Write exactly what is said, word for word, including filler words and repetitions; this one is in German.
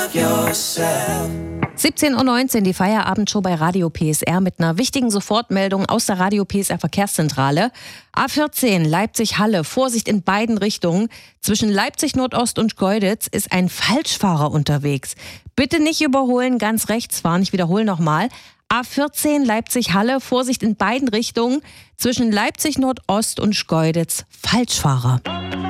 siebzehn Uhr neunzehn, die Feierabendshow bei Radio P S R mit einer wichtigen Sofortmeldung aus der Radio P S R Verkehrszentrale. A vierzehn Leipzig-Halle, Vorsicht in beiden Richtungen. Zwischen Leipzig Nordost und Schkeuditz ist ein Falschfahrer unterwegs. Bitte nicht überholen, ganz rechts fahren. Ich wiederhole nochmal. A vierzehn Leipzig-Halle, Vorsicht in beiden Richtungen. Zwischen Leipzig Nordost und Schkeuditz, Falschfahrer.